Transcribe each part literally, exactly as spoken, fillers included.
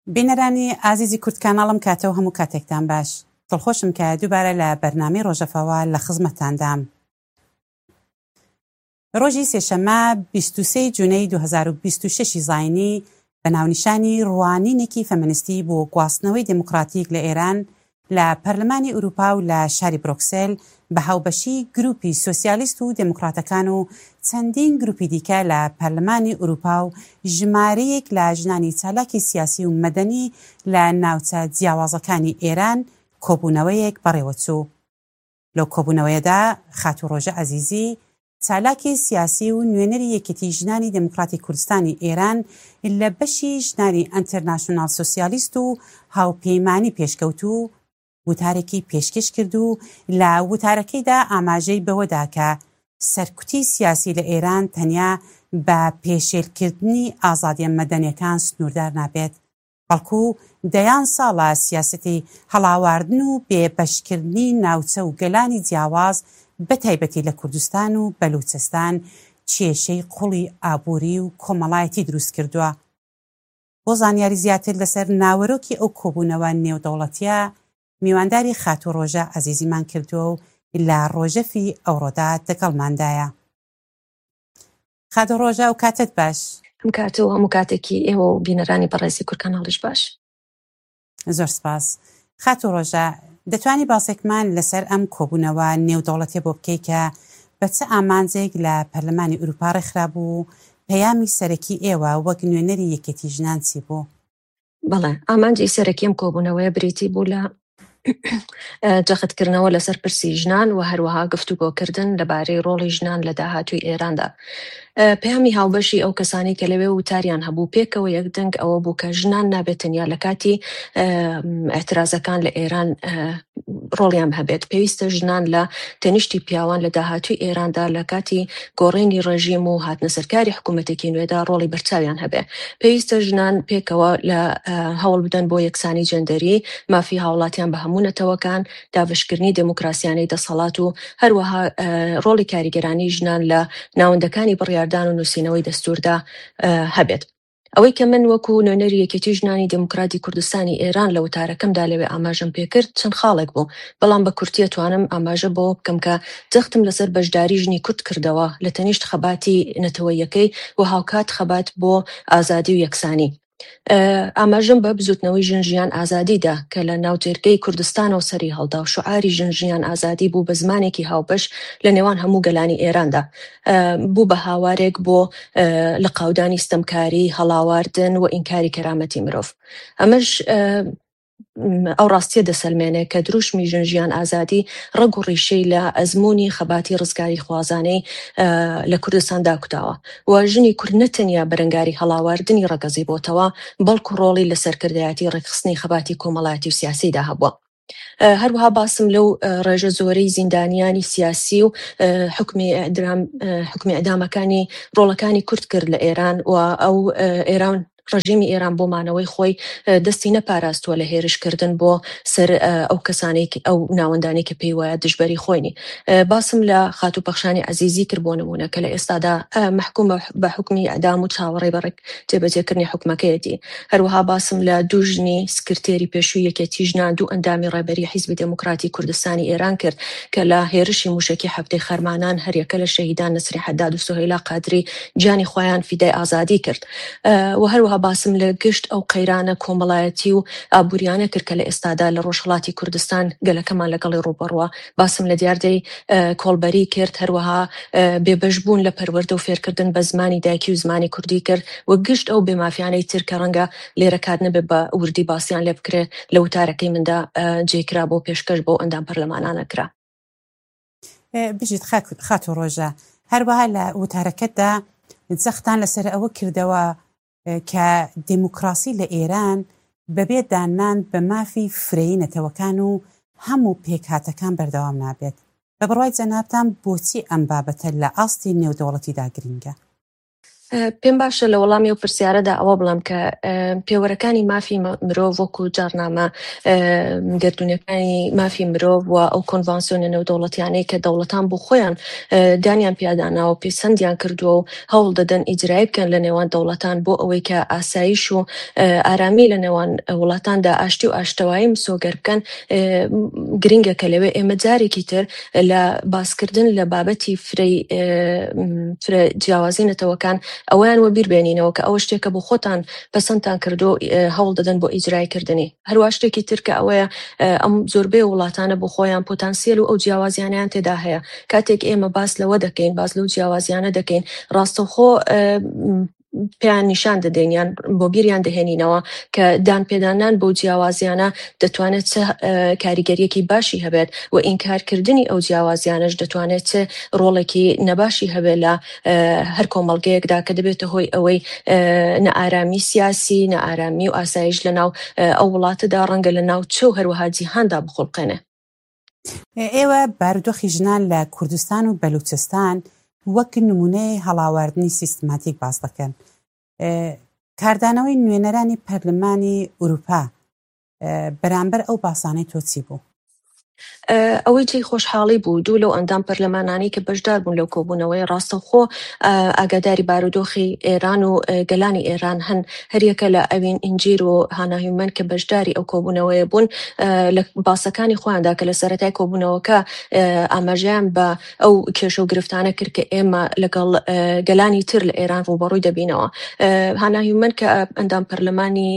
بینەرانی ئازیزی کورتکاناڵم کاتەوە هەموو کاتێکتان باش. دڵخۆشم کە دووبارە لە بەرنامەی ڕۆژەفەوە لە خزمەتتاندام. ڕۆژی سێشەمە بیست و سێی جوونەی دوو هەزار و بیست و شەش زاینی بە ناونیشانی ڕوانینێکی فەمەنیستی بۆ گواستنەوەی دموکراتیک لە ئێران لە پەرلەمانی ئوروپا و لە شاری برۆکسل بە هاوبەشی گروپی سۆسیالیست و دموکراتەکان و چەندین گروپی دیکە لە پەرلەمانی ئوروپا و ژمارەیەک لە ژنانی چالاکی سیاسی و مەدەنی لە ناوچە جیاوازەکانی ئێران کۆبوونەوەیەک بەڕێوەچوو. لەو کۆبوونەوەیەدا خاتوڕۆژە عەزیزی چالاکی سیاسی و نوێنەری یەکێتی ژنانی دموکراتی کوردستانی ئێران لە بەشی ژنانی ئەنتەرناشنال سۆسیالیست و هاوپەیمانی پێشکەوت و وتارێکی پێشکەش کرد و لە وتارەکەیدا ئاماژەی بەوەدا کە سەرکوتی سیاسی لە ئێران تەنیا بە پێشێلکردنی ئازادیە مەدەنیەکان سنووردار نابێت، بەڵکو دەیان ساڵە سیاسەتی هەڵاواردن و بێبەشکردنی ناوچە و گەلانی جیاواز بە تایبەتی لە کوردستان و بەلوچستان کێشەی قوڵی ئابووری و کۆمەڵایەتی دروست کردووە. بۆ زانیاری زیاتر لەسەر ناوەرۆکی ئەو کۆبوونەوە نێودەوڵەتیە میوانداری خاتوڕۆژە عەزیزیمان کردووە و لە ڕۆژەفی ئەوڕۆدا دەگەڵماندایە. خاتوڕۆژە و کاتت باش. ئەم کاتەوە هەموو کاتێکی ئێوە و بینەرانی بەڕێزی کورتکاناڵیش باش. زۆر سپاس. خاتوڕۆژە، دەتوانی باسێکمان لەسەر ئەم کۆبوونەوە نێودەوڵەتیە بۆ بکەی کە بە چه ئامانجێک لە پەرلەمانی ئوروپا ڕێکخرابوو و پەیامی سەرەکی ئێوە وەک نوێنەری یەکێتی ژنان چی بوو؟ بەڵێ، ئامانجی سەرەکیم کۆبوونەوەیە بریتی بوو لە جەختکردنەوە لەسەر پرسی ژنان و هەروەها گفتوگۆکردن لەبارەی ڕۆڵی ژنان لە داهاتووی ئێراندا. پەیامی هاوبەشی ئەو کەسانی کە لەوێ وتاریان هەبوو پێکەوە یەکدەنگ ئەوە بوو کە ژنان نابێت تەنیا لە کاتی ئەترازەکان لە ئێران ڕۆڵیان هەبێت، پێویستە ژنان لە تەنیشتی پیاوان لە داهاتووی ئێراندا لە کاتی گۆڕینی ڕێژیم و هاتنە سەرکاری حکوومەتێکی نوێدا ڕۆڵی بەرچاویان هەبێ. پێویستە ژنان پێکەوە لە هەوڵ بدەن بۆ یەکسانی جەندەری، مافی هاوڵاتیان بە هەموو نەتەوەکان، دابشکردنی دموکراسیانەی دەسەڵات و هەروەها ڕۆڵی کاریگەرانی ژنان لە ناوەندەکانی بڕیاردان و نووسینەوەی دەستووردا هەبێت. ئەوەی کە من وەکو نوێنەری یەکێتی ژنانی دموکراتی کوردستانی ئێران لە وتارەکەمدا لەوێ ئاماژەم پێکرد چەند خاڵێک بوو، بەڵام بە کورتیە توانم ئاماژە بۆ بکەم کە جەختم لەسەر بەشداری ژنی کورد کردەوە لە تەنیشت خەباتی نەتەوەیەکەی و هاوکات خەبات بۆ ئازادی و یەکسانی. ئاماژم بە بزوتنەوەی ژن ژیان ئازادیدا کە لە ناوجێرگەی کوردستانەوە سەری هەڵدا و شعاری ژن ژیان ئازادی بوو بە زمانێکی هاوبەش لە نێوان هەموو گەلانی ئێراندا، بوو بە هاوارێک بۆ لە قاودانی ستەمکاری، هەڵاواردن و ئینکاری کەرامەتی مرۆڤ. ئەمەش ئەو ڕاستیە دەسەلمێنێ کە دروشمی ژن ژیان ئازادی ڕەگ و ڕیشەی لە ئەزمموی خەباتی ڕزگاری خوازانەی لە کوردستان داکوتاوە و ژنی کورد نەتەنیا بەرەنگاری هەڵاواردنی ڕەگەزی بۆتەوە، بەڵکو ڕۆڵی لە سەرکردایەتی ڕێکخستنی خەباتی کۆمەڵایەتی و سیاسیدا هەبووە. هەروەها باسم لەو ڕێژە زۆرەی زیندانیانی سیاسی و حکمی ئەدامەکانی ڕۆڵەکانی کورد کرد لە ئێران و ئەو ئێران ڕژیمی ئێران بۆمانەوەی خۆی دەستی نەپاراستووە لە هێرشکردن بۆ سەر ئەو کەسانێک ئەو ناوەندانی کە پێی وایە دژبەری خۆینی. باسم لە خاتوپەخشانی عەزیزی کرد بۆ نمونە کە لە ئێستادا محکوم بە حکمی ئەدام و چاوەڕێی بەڕێک جێبەجێکردنی حکومەکەیەتی. هەروەها باسم لە دوو ژنی سکرتێری پێشووی یەکێتی ژنان دوو ئەندامی ڕێبەری حیزبی دموکراتی کوردستانی ئێران کرد کە لە هێرشی موشەکی هەفتەی خەرمانان هەریەکە لە شەهیدان نەسری حەداد و سوهەیلا قادری جانی خۆیان فیدای ئازادی کرد. و هەروەها باسم لە گشت ئەو قەیرانە کۆمەڵایەتی و ئابووریانە کرد کە لە ئێستادا لە ڕۆژهەڵاتی کوردستان گەلەکەمان لەگەڵی ڕوبەڕوە. باسم لە دیاردەی کۆڵبەری کرد، هەروەها بێبەشبوون لە پەروەردە و فێرکردن بە زمانی دایکی و زمانی کوردی کرد و گشت ئەو بێمافیانەی تر کە ڕەنگە لێرە کات نەبێت بە وردی باسییان لێ بکرێ لە وتارەکەی مندا جێکرا بۆ پێشکەش بۆ ئەندام پەرلەمانانە کرا. بژیت خاتوڕۆژە، هەروەها لە وتارەکەتدا جەختان لەسەر ئەوە کردەوە کە دموکراسی لە ئێران بەبێ دانان بە مافی فرەیی نەتەوەکان و هەموو پێکهاتەکان بەردەوام نابێت. بە بڕوای جەنابتان بۆچی ئەم بابەتە لە ئاستی نێودەوڵەتیدا گرینگە؟ پێم باشە لە وەڵامی و پرسیارەدا ئەوە بڵام کە پێوەرەکانی مافی مرۆڤ وەکو جارنامە گردونەکانی مافی مرۆڤ و ئەو کۆنڤانسیۆنە نێودەوڵەتیانەی کە دەوڵەتان بۆ خۆیان دانیان پیاداناوە و پێسەندیان کردووە و هەوڵ دەدەن ئیجرایی بکەن لە نێوان دەوڵەتان بۆ ئەوەی کە ئاسایش و ئارامی لە نێوان وڵاتاندا ئاشتی و ئاشتەوایی مسۆگەر بکەن، گرنگە کە لەوێ ئێمە جارێکی تر لە باسکردن لە بابەتی فرە جیاوازی نەتەوەکان ئەویان وە بیربێنینەوە کە ئەوە شتێکە بۆ خۆتان پەسەندتان کردو هەوڵ دەدەن بۆ ئیجرایکردنی. هەروە شتێکی ترکە ئەوەیە ئەم زۆربەی وڵاتانە بۆ خۆیان پۆتانسیێل و ئەو جیاوازیانیان تێدا هەیە. کاتێک ئێمە باس لەوە دەکەین، باس لەو جیاوازیانە دەکەین، ڕاستەوخۆ پێیان نیشان دەدەینیان بۆ بیریان دەهێنینەوە کە دانپێدانان بۆ جیاوازیانە دەتوانێت چه کاریگەریەکی باشی هەبێت و ئینکارکردنی ئەو جیاوازیانش دەتوانێت چه ڕۆڵێکی نەباشی هەبێت لە هەر کۆمەڵگەیەکدا کە دەبێتە هۆی ئەوەی نەئارامی سیاسی، نەئارامی و ئاسایش لەناو ئەو وڵاتەدا ڕەنگە لە ناو چە و هەروەها جیهاندا بخۆڵقێنێ. ئێوە بارودۆخی ژنان لە کوردستان و بەلوچستان وەک نمونەی هەڵاواردنی سیستماتیک باس دەکەن. کاردانەوەی نوێنەرانی پەرلەمانی ئوروپا بەرامبەر ئەو باسانەی تۆ چی بوو؟ ئەوەی جێی خۆشحاڵی بوو دوو لەو ئەندام پەرلەمانانی کە بەشدار بوون لەو کۆبوونەوەی ڕاستەوخۆ ئاگاداری بارودۆخی ئێران و گەلانی ئێران هەن هەریەکە لە ئەوین ئینجیر و هاناهیومەن کە بەشداری ئەو کۆبوونەوەی بوون لە باسەکانی خۆیاندا کە لە سەرەتای کۆبوونەوەکە ئاماژیان بە ئەو کێشە و گرفتانە کرد کە ئێمە لەگەڵ گەلانی تر لە ئێران ڕوبەڕووی دەبینەوە. هاناهیومەن کە ئەندام پەرلەمانی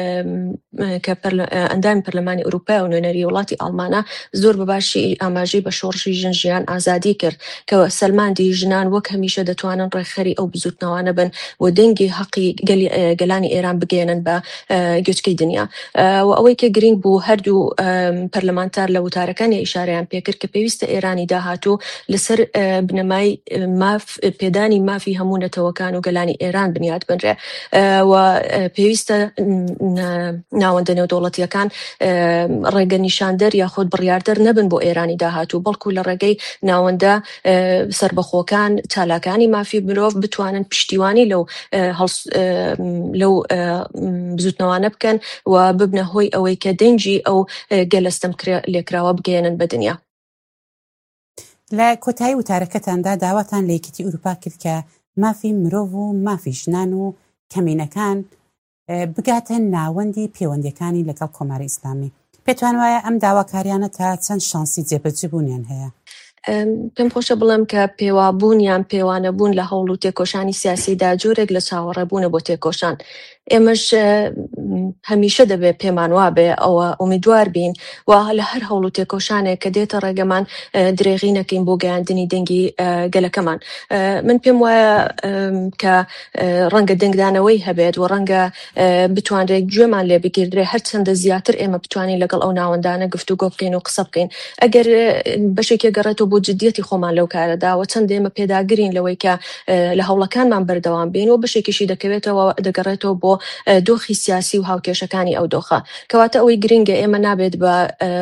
کە ئەندامی پەرلەمانی ئوروپای و نوێنەری وڵاتی ئەڵمانە زۆر بەباشی ئاماژەی بە شۆڕشی ژن ژیان ئازادی کرد کە سەلماندی ژنان وەک هەمیشە دەتوانن ڕێکخەری ئەو بزوتنەوانە بن و دەنگی حەقی گەلانی ئێران بگەێنن بە گوێچکەی دنیا. و ئەوەی کە گرنگ بوو هەردوو پەرلەمانتار لە وتارەکانی ئیشارەیان پێکرد کە پێویستە ئێرانی داهاتوو لەسەر بنەمای پێدانی مافی هەموو نەتەوەکان و گەلانی ئێران بنیاد بنرێ و پێویستە ناوەندە نێودەوڵەتیەکان ڕێگە نیشاندەر یاخود بڕیاردەر نەبن بۆ ئێرانی داهاتوو، بەڵکو لە ڕێگەی ناوەندە سربەخۆکان چالاکانی مافی مرۆڤ بتوانن پشتیوانی لەو لەو بزوتنەوانە بکەن و ببنە هۆی ئەوەی کە دەنجی ئەو گەلەستەم لێکراوە بگەێنن بە دنیا. لە کۆتایی وتارەکەتاندا داواتان لە یەکێتی ئوروپا کرد کە مافی مرۆڤ و مافی ژنان و کەمینەکان بگاتە ناوەندی پەیوەندیەکانی لەگەڵ کۆماری ئیسلامی. پێتوان وایە ئەم داواکاریانە تا چەند شانسی جێبەجێبوونیان هەیە؟ پێم خۆشە بڵێم کە پێوابوونیان پێوانە بوون لە هەوڵ و تێکۆشانی سیاسیدا جۆرێک لە چاوەڕێبوونە بۆ تێکۆشان. ئێمەش هەمیشە دەبێت پێمان وابێ ئەوە ئومیدوار بین و لە هەر هەوڵ و تێکۆشانێک کە دێتە ڕێگەمان درێغی نەکەین بۆ گەیاندنی دەنگی گەلەکەمان. من پێم وایە کە ڕەنگە دەنگدانەوەی هەبێت و ڕەنگە بتوانرێت گوێمان لێ بگیردرێ هەرچەندە زیاتر ئێمە بتوانین لەگەڵ ئەو ناوەندانە گفتوگۆ بکەین و قسە بکەین. ئەگەر بەشێکی گەڕێتەوە بۆ جددیەتی خۆمان لەو کارەدا و چەند ئێمە پێداگرین لەوەی کە لە هەوڵەکانمان بەردەوام بین و بەشێکیشی دەکەوێتەوە دەگەڕێتەوە بۆ دۆخی سیاسی و هاوکێشەکانی ئەو دۆخە، کەواتە ئەوەی گرنگە ئێمە نابێت بە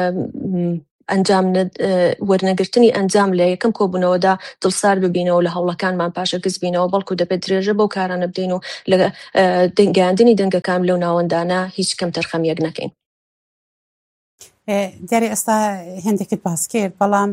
ئەنجام وەرنەگرتنی ئەنجام لە یەکەم کۆبوونەوەدا دڵسار ببینەوە لە هەوڵەکانمان پاشە گز بینەوە، بەڵکو دەبێت درێژە بەو کارانە بدەین و لە گەیاندنی دەنگەکان لەو ناوەندانە هیچ کەم تەرخەمیەک نەکەین. دیارە ئێستا هێندێکت باس کرد، بەڵام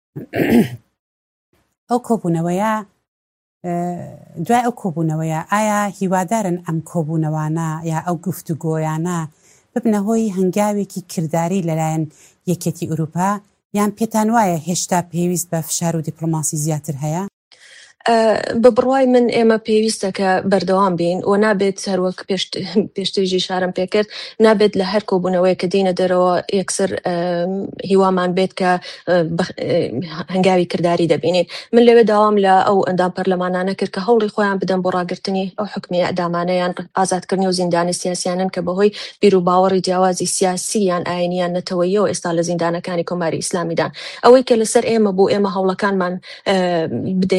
ئەو کۆبوونەوەیە دوای ئەو کۆبوونەوەیە ئایا هیوادارن ئەم کۆبوونەوانە یا ئەو گفتوگۆیانە ببنە هۆی هەنگاوێکی کردداری لەلایەن یەکێتی ئوروپا، یان پێتان وایە هێشتا پێویست بە فشار و دیپلۆماسی زیاتر هەیە؟ بە بڕوای من ئێمە پێویستە کە بەردەوام بین و نابێت هەروەک پێشتریژی شارم پێکرد، نابێت لە هەر کۆبوونەوەی کە دینە دەرەوە یەکسەر هیوامان بێت کە هەنگاوی کردداری دەبینین. من لەوێ داوام لە ئەو ئەندام پەرلەمانانە کرد کە هەوڵی خۆیان بدەن بۆ ڕاگررتنی ئەو حکمی ئەدامانەیان ئازادکردنی و زیندانی سیاسیانن کە بەهۆی بیر و باوەڕی جیاوازی سیاسییان ئاینیان نەتەوەیەوە ئێستا لە زیندانەکانی کۆماری ئیسلامیدان. ئەوەی کە لەسەر ئێمە بوو ئێمە هەوڵەکانمان بدەین و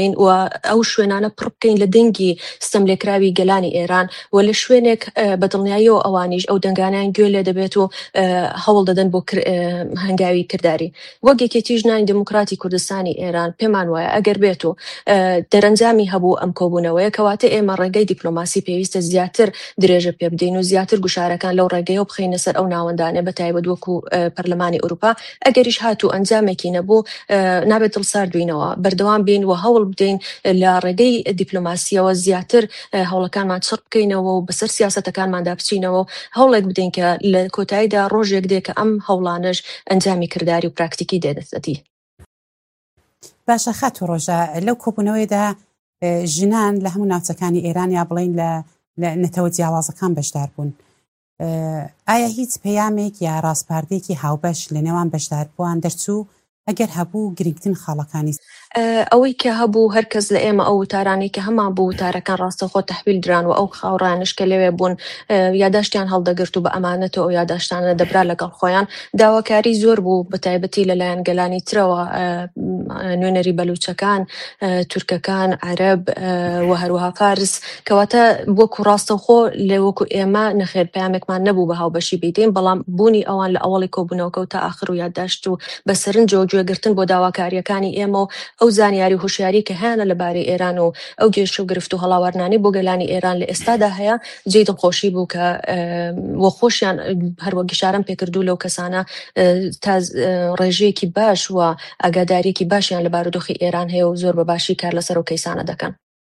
ئەو شوێنانە پڕ بکەین لە دەنگی ستەم لێکراوی گەلانی ئێران و لە شوێنێک بەدڵنیاییەوە ئەوانیش ئەو دەنگانیان گوێ لێ دەبێت و هەوڵ دەدەن بۆ هەنگاوی کردداری وەک یەکێتی ژنانی دموکراتی کوردستانی ئێران پێمان وایە ئەگەر بێت و دەرەنجامی هەبوو ئەم کۆبوونەوەیە کەواتە ئێمە ڕێگەی دیپلۆماسی پێویستە زیاتر درێژە پێ بدەین و زیاتر گوشارەکان لەو ڕێگەیە بخینە سەر ئەو ناوەندانێ بە تایبەت وەکو پەرلەمانی ئەوروپا ئەگەریش هاتوو ئەنجامێکی نەبوو نابێت دڵساردوینەوە بەردەوام بین و هەوڵ بدەین لە ڕێگەی دیپلۆماسیەوە زیاتر هەوڵەکانمان چڕ بکەینەوە و بەسەر سیاسەتەکانماندا بچینەوە هەوڵێک بدەین کە لە کۆتاییدا ڕۆژێک دێ کە ئەم هەوڵانش ئەنجامی کردداری و پراکتیکی دێدەسەتی. باشە خەت و ڕۆژە لەو کۆبوونەوەیدا ژنان لە هەموو ناوچەکانی ئێران یا بڵین لە نەتەوە جیاوازەکان بەشدار بوون. ئایا هیچ پەیامێک یا ڕاستپاردەیەکی هاوبەش لە نێوان بەشداربووان دەرچوو ئەگەر هەبوو گرنگترین خاڵەکانی ئەوەی کە هەبوو هەرکەس لە ئێمە ئەو وتارانی کە هەمان بوو وتارەکان ڕاستەخۆ تەحویل دران و ئەو خاوڕانش کە لەوێ بوون یاداشتیان هەڵدەگرت و بە ئەمانەتەوە ئەو یاداشتانە دەبرا لەگەڵ خۆیان داواکاری زۆر بوو بە تایبەتی لەلایەن گەلانی ترەوە نوێنەری بەلوچەکان تورکەکان عەرەب و هەروەها فارس کەواتە وەکو ڕاستەخۆ لێ وەکو ئێمە نەخێر پەیامێکمان نەبوو بە هاوبەشی بیدەین بەڵام بوونی ئەوان لە ئەوڵی کۆبوونەوە کەوتە ئاخر و یادداشت و بەسەرنجەوە گوێگرتن بۆ داواکاریەکانی ئێمە ئەو زانیاری هوشیاری کە هیانە لەبارەی ئێران و ئەو گێشت و گرفت و هەڵاوەرنانی بۆ گەلانی ئێران لە ئێستادا هەیە جێی دڵخۆشی بوو کە وە خۆشیان هەروە گشارم پێکردو لەو کەسانە تا ڕێژەیەکی باش و ئاگاداریەکی باشیان لە بارودۆخی ئێران هەیە و زۆر بە باشی کار لەسەر و کەیسانە دەکەن.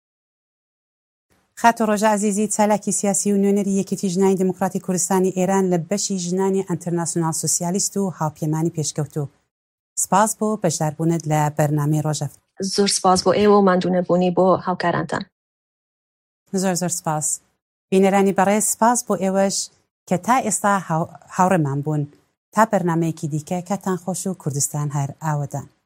خاتۆ ڕۆژە عەزیزی چالاکی سیاسی و نوێنەری یەکێتی ژنانی دموکراتی کوردستانی ئێران لە بەشی ژنانی ئەنتەرناسیۆناڵ سۆسیالیست و هاوپەیمانی پێشکەوتوو. سپاس بۆ بەشداربوونت لە بەرنامەی ڕۆژەفت. زۆر سپاس بۆ ئێوە و ماندوونەبوونی بۆ هاوکارانتان. زۆر زۆر سپاس. بینەرانی بەڕێز سپاس بۆ ئێوەش کە تا ئێستا هاوڕێمان بوون. تا بەرنامەیەکی دیکە کاتان خۆش و کوردستان هەر ئاوەدان.